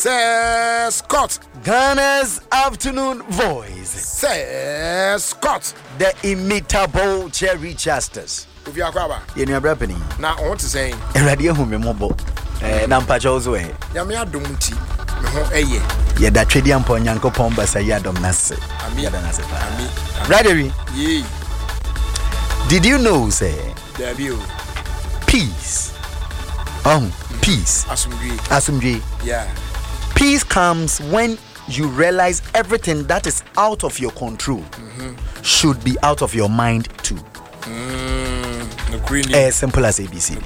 Sir Scott. Ghana's afternoon voice. Sir Scott. The imitable Jerry Justice. If you are crabber. In your happening. Now, I want to say, Radio Humobo. Nampacho's way. Yamia Dumti. Yeah, that Tradian Ponyanko Pomba say Yadom Nase. Radary. Ye. Did you know, say, Debut. Peace. Peace. Asumdwe. Yeah. Peace comes when you realize everything that is out of your control should be out of your mind too. As simple as ABC.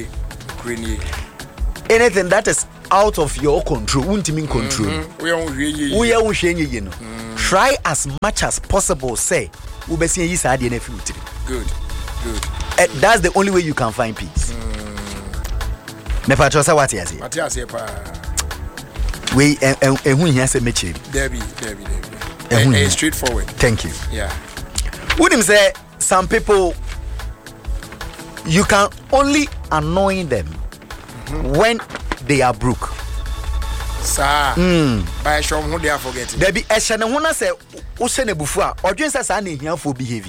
Anything that is out of your control, control. Try as much as possible. Say, good. That's the only way you can find peace. Nepatrosa what you say? We who here say mechi. Debbie. Straightforward. Thank you. Yeah. Wouldn't say some people you can only annoy them when they are broke. Sir. By show who they are forgetting. Debbie Eshana wona say o se ne bufu a odwen say sa na ehia for behavior.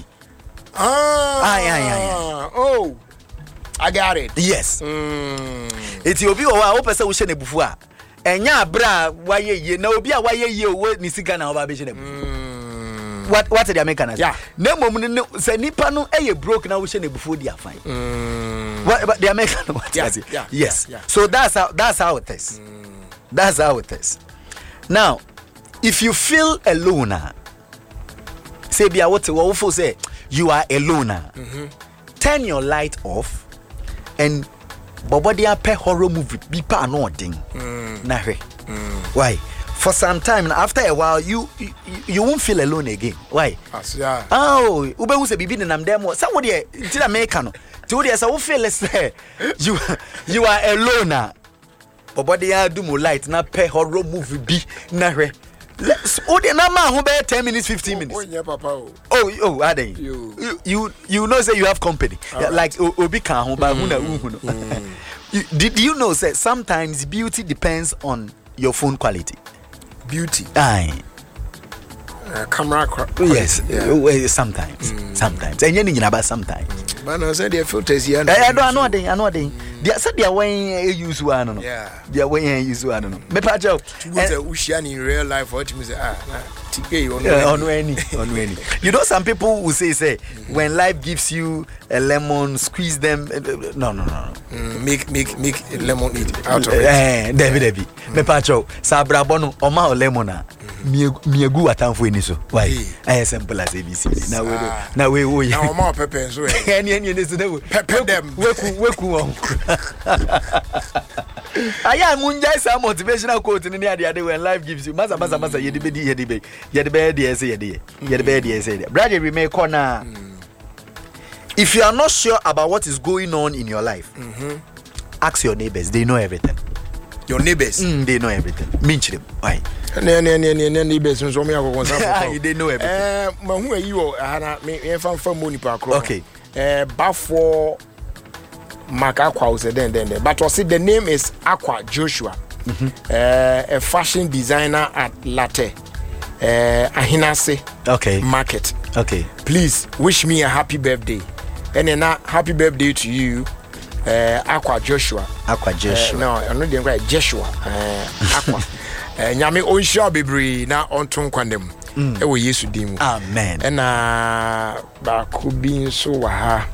Oh. I got it. Yes. It's obi o person we share ne bufu a. Enya abra waye ye na obi a waye ye o ni sika na oba be share ne bufu. What the Americans? Yeah. Na mom no say nipa no e broke na we share ne bufu dia fine. What the American what yeah, is it? Yeah, yes. Yeah. So that's how it is. That's how it is. Now, if you feel alone, say be what say you are alone. Turn your light off and bobodia pe horror movie be pa no ding. Why? For some time after a while you won't feel alone again. Why? Oh, ube who say bibi nam dem somebody till America no. To dey say who feel less you are alone. Bobodia do mo light na pe horror movie be na hwe. Let's na man who be 10 minutes 15 minutes. Oh, are they? You know say you have company. Yeah, like obi kan ho ba hu na hu no. Did you know say sometimes beauty depends on your phone quality? Beauty. Aye. Camera quality. Yes. Yeah. Sometimes. Sometimes. And you know about sometimes. But I said the filters here. I know they. They said they are when use one. Yeah. They are when use one. Me pa job. Ushian in real life what you say on any. You know some people will say when life gives you a lemon squeeze them no. Make lemonade out of it. Debbie. Me pa job. Sabra bono o ma lemon miegu atamfo eni so. Why? I simple as ABC. Now we now more pepper so. Any so pepper them. Weku Aya munja some motivational quote in the other when life gives you masa yedibe brother remain corner. If you are not sure about what is going on in your life, ask your neighbors. They know everything. Your neighbors? They know everything. Minch them. Why? Neighbors they know everything. Who are you? Me from money park. Okay. Before Mark Aqua was then. But was it the name is Aqua Joshua, a fashion designer at Latte, Ahinase Market. Okay. Please wish me a happy birthday, and then happy birthday to you, Aqua Joshua. No, I'm not the right Joshua. Aqua. Nyame onsha bebre na onton kwandem. E wo Yesu dimu. Amen. And ba ko bi so wa ha.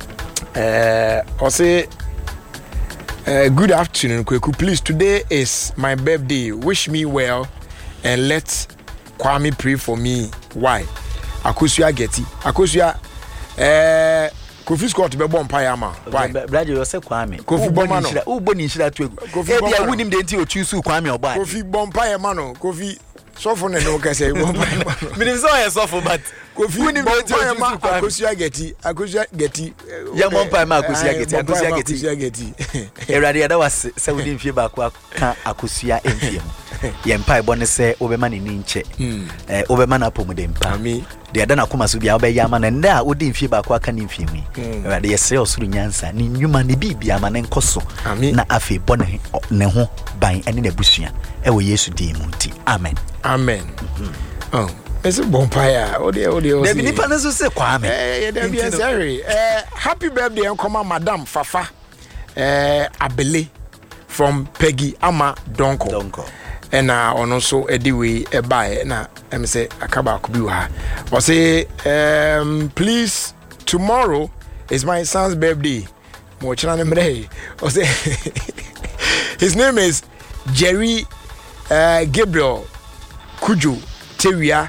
I say, good afternoon, Kweku. Please, today is my birthday. Wish me well and let Kwame pray for me. Why? Akosia Getty. Akosia, Kofi Scott be bon paya ma. Why? Brother, you say Kwame. Kofi Bomano. Who boni shira tu. Kofi Bomano. Who nim de nti o choose Kwame oba. Kofi bon paya mano. Kofi sofo ne no ka say bon paya mano. Me so e sofo but Kofi bon paya ma Akosia Getty. Ya bon paya ma Akosia Getty. Erade ada was say we dey fie ba kwa ka Akosia enfie. Yempa bone say obema ni nche obema na pomude mpa de ada na koma so bia obɛyɛ ama na nda a wodi mfie ba ko aka ni mfie mi de yɛsɛ osuru nyansa ni nnwuma ne bibia ama ne nkoso na afi bone ne ho ban ene na busua ɛwɔ Yesu din mu nti amen oh it's a bonfire odi de bi nipa ne so se kwa amen de bi sorry happy birthday nkoma madam Fafa Abele from Peggy Ama Donko. And on also Ediwe Ebae na say Akaba Kubiwa. Or say please tomorrow is my son's birthday. Or say his name is Jerry Gabriel Kujo Teria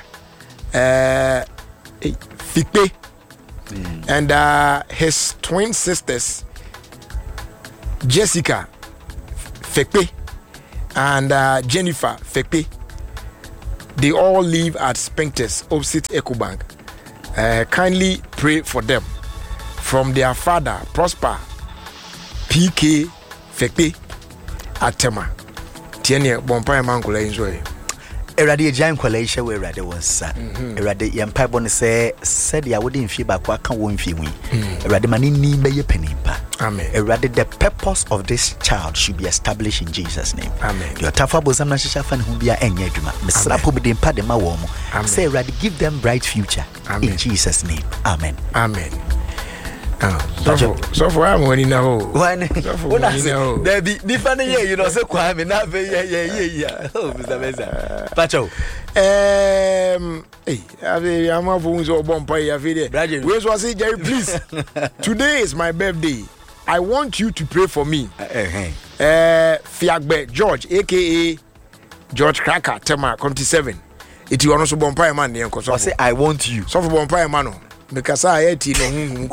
Fikpe and his twin sisters Jessica Fekpe and Jennifer Fekpe. They all live at Spinkters opposite Ecobank. Kindly pray for them. From their father, Prosper PK Fekpe at Tema. Tiene Bompire Mankula enjoy. Erade Jan Kwalaisha where Rade was Erade Yampa Bonne said I wouldn't feel back what can won't feel me. Erade Mani be your penimpa. Amen. Erade the purpose of this child should be established in Jesus' name. Amen. Your Tafa Bozamna Shafan Humbia and Yaduma. Mislapo Bidimpa de Mawomo. Say Erade give them bright future. Amen. In Jesus' name. Amen. Amen. So for I'm winning now. When there be different year, you know, so Kwame, not yeah. Oh, Mr. Mesa. Pacho. Hey, I'm a wounds or bonfire video. Where's was it, Jerry? Please. Today is my birthday. I want you to pray for me. Fiagbe George, aka George Cracker, Tema 27. It you also bonfire man. I say I want you. So for bonfire man. Because I ate it on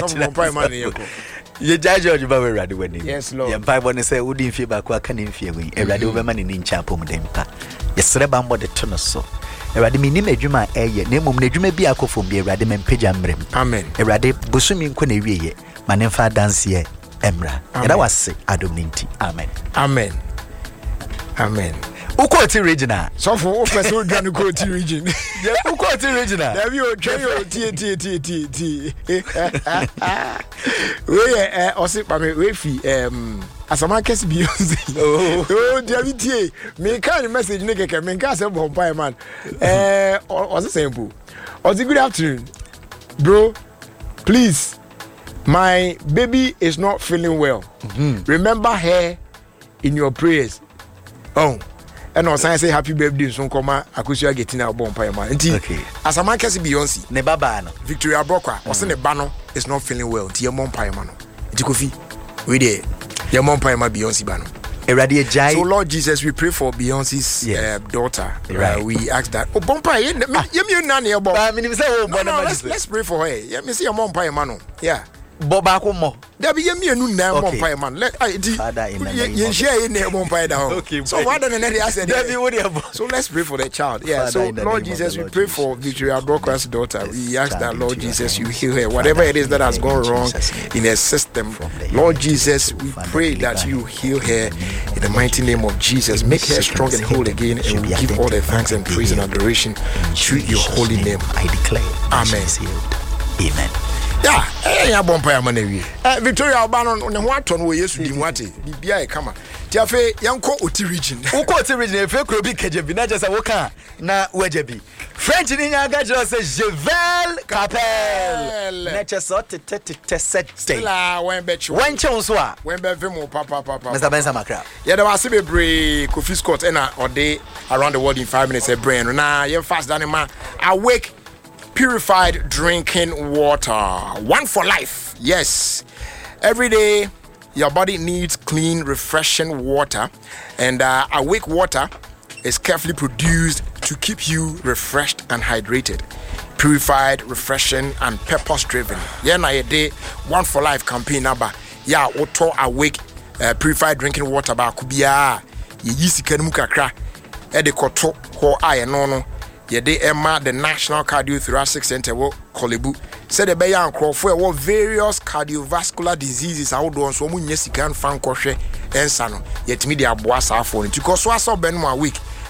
you George Bawe Radi wedding. Yes, Lord. Your Bible say, would in fear back, can in fear we, a radio woman in Chapel Dempa. Yes, Rebambo the Tonoso. A radimini medjuma aye, name of Nejume Biako from the Radiman Pejamrim. Amen. A radi Busumin Kunerie, Manenfa dance ye, Emra. And I was say, Adominti. Amen. Amen. Amen. Ukoti regional. So for all person who Ukoti region. Yeah, Ukoti regional. Have you we also Wefi Asama Kesi Beyonce. Oh, David, me kind of message nigga, me can't say bonfire man. Was the simple. Was it good afternoon, bro? Please, my baby is not feeling well. Remember her in your prayers. Oh. And also I say happy birthday so come akusua getting our bonfire man. Okay. Asama Kesi Beyonce. Ne baba no. Victoria Brokwa. Also ne bano is not feeling well. Ti bonfire man. Iti kofi. We there. Your bonfire man Beyonce bano. Eradi Jai. So Lord Jesus, we pray for Beyonce's daughter. Right. We ask that. Oh bonfire. Let's pray for her. Yeah, me see your bonfire man. Yeah. Boba Kumo. There be a mere noon now, bonfire man. Let I share in there, bonfire down. Okay, so why don't I said, so let's pray for the child. Yeah, so Lord Jesus, we pray for Victoria Brokwa's daughter. We ask that, Lord Jesus, you heal her. Whatever it is that has gone wrong in her system, Lord Jesus, we pray that you heal her in the mighty name of Jesus. Make her strong and whole again, and we give all the thanks and praise and adoration to your holy name. I declare, amen. Amen. Yeah, bonfire man Victoria Albano on the waton we yesu di mwate bibia e kama ti afa yanko oti region uko oti region e fe kro bi kejebi na jesa woka na wajebi French ni nya ga jero se Jevel Capel na chesa te set la wen be chu wen che unso a wen be vemo papa Mr. Benza Makra yeah there was be bre Kofi Scott and or day around the world in 5 minutes e brain na you fast than man awake purified drinking water. One for life. Yes. Every day, your body needs clean, refreshing water. And awake water is carefully produced to keep you refreshed and hydrated. Purified, refreshing, and purpose-driven. Yeah, na day One for Life campaign number. Yeah, auto awake purified drinking water ba kubia. Ye yisi kanu kakra. E de koto ho aye no. Yede Emma, the National Cardiothoracic Center, Kolebu, said the Bayan Crawford were various cardiovascular diseases. I would want so many can fan crochet and sano. Yet media boas are for it because was so Ben 1 week.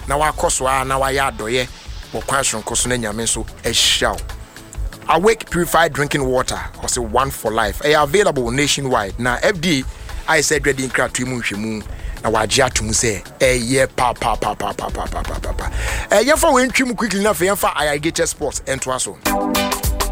na wakɔ so a na wayɛ adɔyɛ wɔ kwan soronko so na nyame so ahyia wo. Awake purified drinking water or say one for life. They are available nationwide. Now FDA I said ready in kratu mu hwemu na wagye atum say yeah pa yeah for when trim quickly na for IIGH Sports ento aso.